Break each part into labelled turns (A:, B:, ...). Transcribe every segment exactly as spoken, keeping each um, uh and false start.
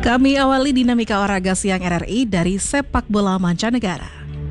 A: Kami awali dinamika olahraga siang R R I dari sepak bola mancanegara.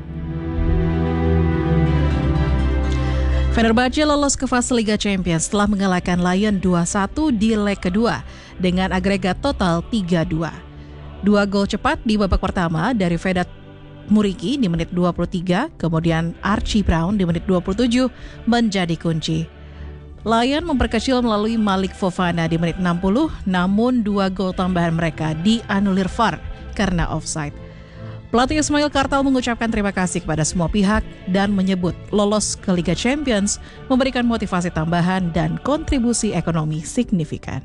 A: Fenerbahce lolos ke fase Liga Champions setelah mengalahkan Lyon dua satu di leg kedua dengan agregat total tiga dua. Dua gol cepat di babak pertama dari Vedat Muriqi di menit dua puluh tiga, kemudian Archie Brown di menit dua puluh tujuh menjadi kunci. Lyon memperkecil melalui Malik Fofana di menit enam puluh, namun dua gol tambahan mereka dianulir V A R karena offside. Pelatih Ismail Kartal mengucapkan terima kasih kepada semua pihak dan menyebut lolos ke Liga Champions memberikan motivasi tambahan dan kontribusi ekonomi signifikan.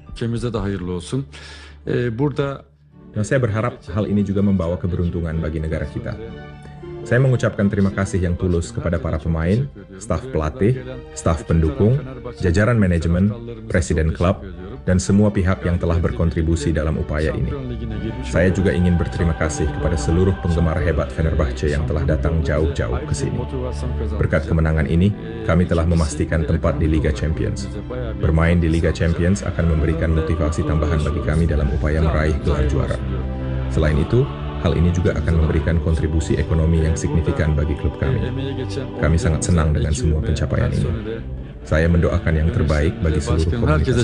B: Dan saya berharap hal ini juga membawa keberuntungan bagi negara kita. Saya mengucapkan terima kasih yang tulus kepada para pemain, staf pelatih, staf pendukung, jajaran manajemen, presiden klub, dan semua pihak yang telah berkontribusi dalam upaya ini. Saya juga ingin berterima kasih kepada seluruh penggemar hebat Fenerbahce yang telah datang jauh-jauh ke sini. Berkat kemenangan ini, kami telah memastikan tempat di Liga Champions. Bermain di Liga Champions akan memberikan motivasi tambahan bagi kami dalam upaya meraih gelar juara. Selain itu, hal ini juga akan memberikan kontribusi ekonomi yang signifikan bagi klub kami. Kami sangat senang dengan semua pencapaian ini. Saya mendoakan yang terbaik bagi seluruh komunitas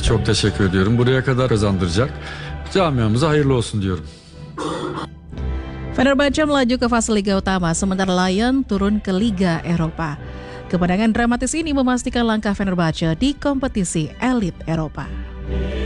B: kami.
A: Fenerbahce melaju ke fase Liga Utama, sementara Lyon turun ke Liga Eropa. Kemenangan dramatis ini memastikan langkah Fenerbahce di kompetisi elit Eropa.